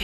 Европе+.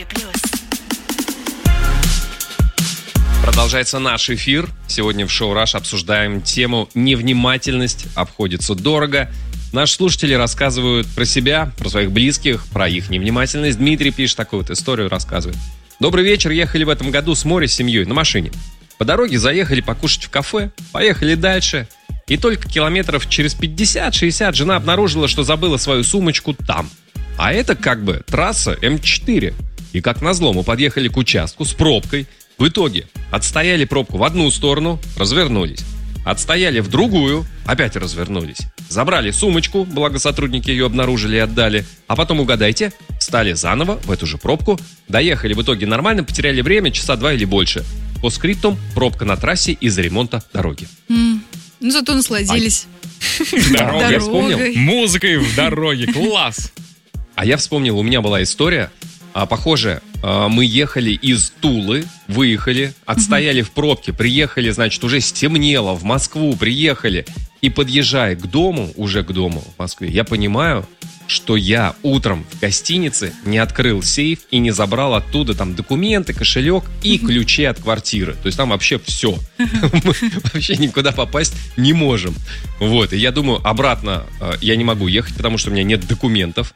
Продолжается наш эфир. Сегодня в шоу «Раш» обсуждаем тему «Невнимательность обходится дорого». Наши слушатели рассказывают про себя, про своих близких, про их невнимательность. Дмитрий пишет такую вот историю, рассказывает. Добрый вечер. Ехали в этом году с моря с семьей на машине. По дороге заехали покушать в кафе, поехали дальше. И только километров через 50-60 жена обнаружила, что забыла свою сумочку там. А это как бы трасса М4. И как назло мы подъехали к участку с пробкой. В итоге отстояли пробку в одну сторону, развернулись. Отстояли в другую, опять развернулись. Забрали сумочку, благо сотрудники ее обнаружили и отдали. А потом, угадайте, встали заново в эту же пробку. Доехали в итоге нормально, потеряли время, часа 2 или больше. По скриптум, пробка на трассе из-за ремонта дороги. Ну, зато насладились. Дорогой. Я вспомнил. Музыкой в дороге, класс. А я вспомнил, у меня была история. Похоже, мы ехали из Тулы, выехали, отстояли в пробке, приехали, значит, уже стемнело, в Москву приехали. И подъезжая к дому, уже к дому в Москве, я понимаю, что я утром в гостинице не открыл сейф и не забрал оттуда там документы, кошелек и ключи от квартиры. То есть там вообще все. Мы вообще никуда попасть не можем. Вот, и я думаю, обратно я не могу ехать, потому что у меня нет документов.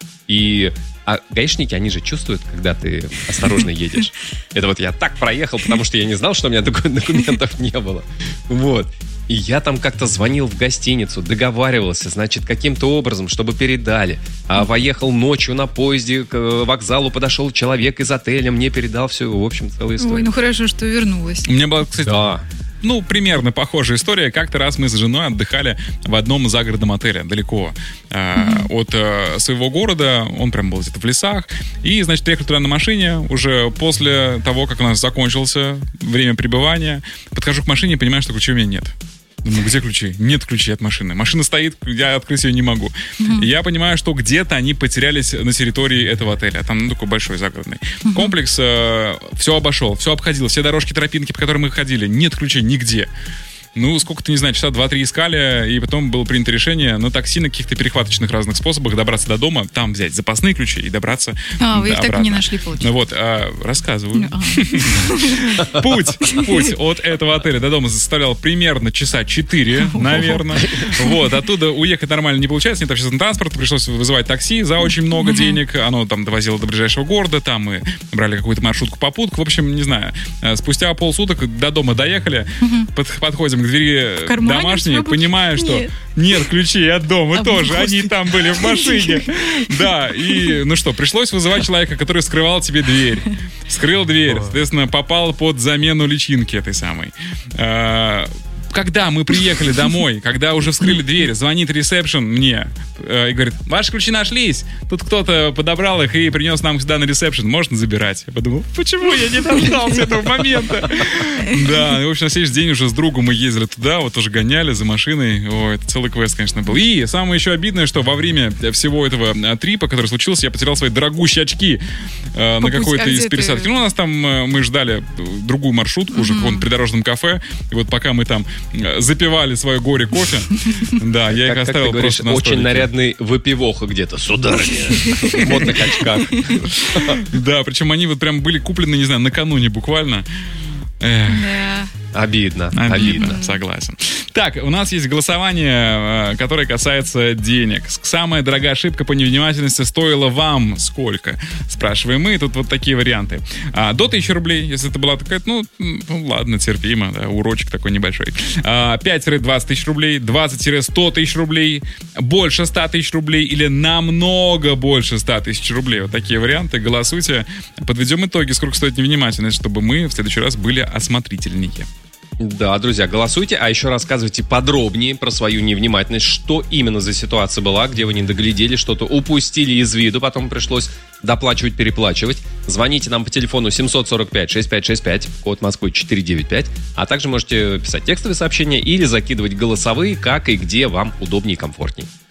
А гаишники, они же чувствуют, когда ты осторожно едешь. Это вот я так проехал, потому что я не знал, что у меня документов не было. Вот. И я там как-то звонил в гостиницу, договаривался, значит, каким-то образом, чтобы передали. Поехал ночью на поезде к вокзалу, подошел человек из отеля, мне передал все, в общем, целая история. Ой, ну хорошо, что вернулась. У меня была, кстати, примерно похожая история. Как-то раз мы с женой отдыхали в одном загородном отеле, далеко от своего города. Он прям был где-то в лесах. И, значит, приехали туда на машине. Уже после того, как у нас закончилось время пребывания, подхожу к машине и понимаю, что ключей у меня нет. Думаю, где ключи? Нет ключей от машины. Машина стоит, я открыть ее не могу. Я понимаю, что где-то они потерялись на территории этого отеля. Там такой большой загородный комплекс. Все обошел, все обходил, все дорожки, тропинки, по которым мы ходили. Нет ключей нигде. Ну, сколько-то, не знаю, часа 2-3 искали, и потом было принято решение на такси, на каких-то перехваточных разных способах добраться до дома, там взять запасные ключи и добраться вы их обратно. так и не нашли, получается. Ну вот, рассказываю. Путь от этого отеля до дома составлял примерно часа 4, наверное. Вот, оттуда уехать нормально не получается, нет общественного транспорта, пришлось вызывать такси за очень много денег, оно там довозило до ближайшего города, там мы брали какую-то маршрутку-попутку, в общем, не знаю. Спустя полсуток до дома доехали, подходим к двери домашней, понимая, что нет ключей от дома тоже, они там были в машине. Да, и ну что, пришлось вызывать человека, который скрывал тебе дверь. Скрыл дверь, соответственно, попал под замену личинки этой самой. Когда мы приехали домой, когда уже вскрыли дверь, звонит ресепшн мне и говорит: ваши ключи нашлись, тут кто-то подобрал их и принес нам сюда на ресепшн, можно забирать. Я подумал, почему я не дождался этого момента? Да, в общем, на следующий день уже с другом мы ездили туда, вот тоже гоняли за машиной. Ой, это целый квест, конечно, был. И самое еще обидное, что во время всего этого трипа, который случился, я потерял свои дорогущие очки на какой-то из пересадки. Ну, у нас там, мы ждали другую маршрутку уже в каком-то придорожном кафе, и вот пока мы там запивали свое горе кофе. Да, я их оставил просто на столике. Очень нарядный выпивоха где-то, сударыня, в модных очках. Да, причем они вот прям были куплены, не знаю, накануне буквально. Обидно. Согласен. Так, у нас есть голосование, которое касается денег. Самая дорогая ошибка по невнимательности стоила вам сколько? Спрашиваем мы. Тут вот такие варианты. До 1000 рублей, если это была такая, ну ладно, терпимо, да, урочек такой небольшой. 5-20 тысяч рублей, 20-100 тысяч рублей, больше 100 тысяч рублей или намного больше 100 тысяч рублей. Вот такие варианты. Голосуйте. Подведем итоги, сколько стоит невнимательность, чтобы мы в следующий раз были осмотрительнее. Да, друзья, голосуйте, а еще рассказывайте подробнее про свою невнимательность, что именно за ситуация была, где вы не доглядели, что-то упустили из виду, потом пришлось доплачивать, переплачивать. Звоните нам по телефону 745-6565, код Москвы 495, а также можете писать текстовые сообщения или закидывать голосовые, как и где вам удобнее и комфортнее.